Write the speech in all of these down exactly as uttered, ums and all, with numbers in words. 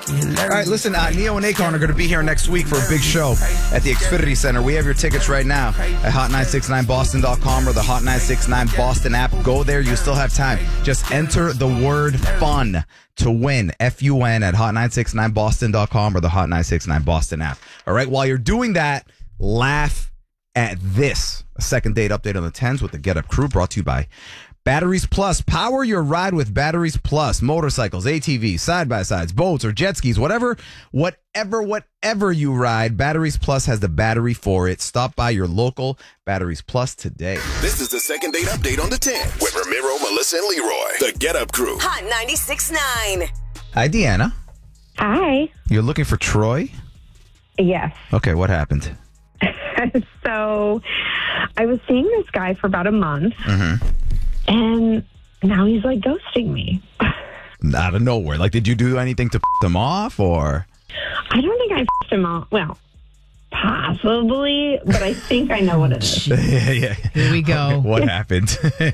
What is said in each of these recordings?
All right, listen, uh, Neo and Akon are going to be here next week for a big show at the Xfinity Center. We have your tickets right now at hot nine six nine boston dot com or the Hot nine six nine Boston app. Go there. You still have time. Just enter the word FUN to win, F U N, at hot nine six nine boston dot com or the Hot nine six nine Boston app. All right, while you're doing that, laugh at this. A second date update on the tens with the Get Up crew, brought to you by Batteries Plus. Power your ride with Batteries Plus. Motorcycles, A T Vs, side-by-sides, boats, or jet skis, whatever, whatever, whatever you ride, Batteries Plus has the battery for it. Stop by your local Batteries Plus today. This is the second date update on the ten with Ramiro, Melissa, and Leroy. The Get Up crew. Hot ninety-six point nine. Hi, Deanna. Hi. You're looking for Troy? Yes. Okay, what happened? So I was seeing this guy for about a month, Mm-hmm. and now he's like ghosting me. Out of nowhere. Like, did you do anything to f- them off, or? I don't think I f***ed him off. Well, possibly, but I think I know what it is. yeah, yeah. Here we go. What happened?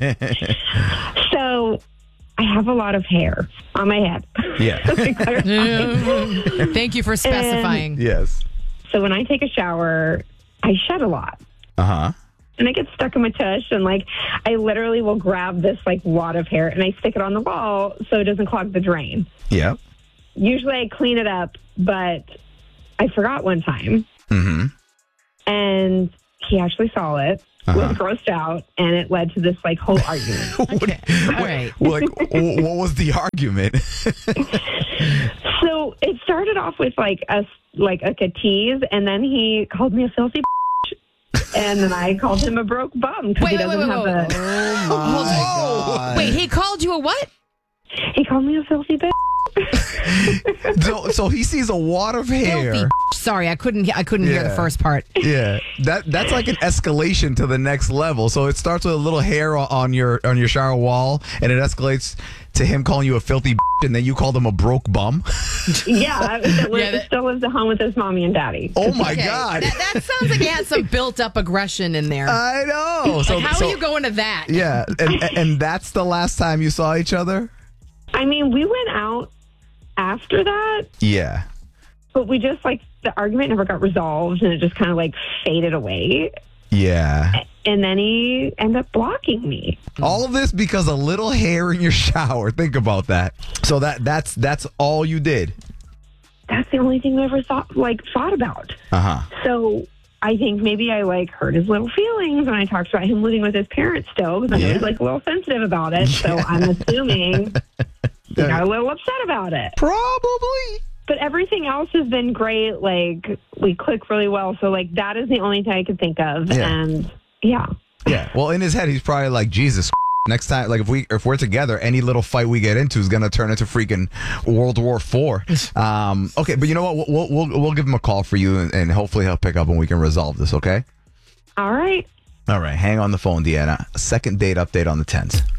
So I have a lot of hair on my head. Yeah. Thank you for specifying. Yes. So when I take a shower, I shed a lot. Uh-huh. And I get stuck in my tush, and like I literally will grab this like wad of hair and I stick it on the wall so it doesn't clog the drain. Yep. Usually I clean it up, but I forgot one time. Mm-hmm. And he actually saw it, Uh-huh. was grossed out, and it led to this like whole argument. Okay. All right. Like, w- what was the argument? So it started off with like a like like a tease, and then he called me a filthy bitch, and then I called him a broke bum because he Wait, wait, doesn't wait, have wait, a. Hold on. Wait, he called you a what? He called me a filthy bitch. so, so he sees a wad of hair. Filthy. Sorry, I couldn't. I couldn't hear Yeah. the first part. Yeah, that that's like an escalation to the next level. So it starts with a little hair o- on your on your shower wall, and it escalates to him calling you a filthy, and then you called him a broke bum. Yeah, that lives, Yeah, that- still lives at home with his mommy and daddy. Oh my Okay. God! That, that sounds like he had some built-up aggression in there. I know. So, like, how so- are you going to that? Yeah, and and that's the last time you saw each other. I mean, we went out after that, Yeah. but we just like the argument never got resolved, and it just kind of like faded away. Yeah. And then he ended up blocking me. All of this because a little hair in your shower. Think about that. So that that's that's all you did. That's the only thing I ever thought like thought about. Uh huh. So I think maybe I like hurt his little feelings when I talked about him living with his parents still, because I know Yeah. he's like a little sensitive about it. So I'm assuming he got a little upset about it. Probably. But everything else has been great. Like we click really well. So like that is the only thing I could think of. Yeah. And yeah. Yeah. Well, in his head, he's probably like, Jesus. Next time, like if we if we're together, any little fight we get into is gonna turn into freaking World War Four. Um, okay, but you know what? We'll we'll we'll give him a call for you, and, and hopefully he'll pick up and we can resolve this. Okay. All right. All right. Hang on the phone, Deanna. Second date update on the tens.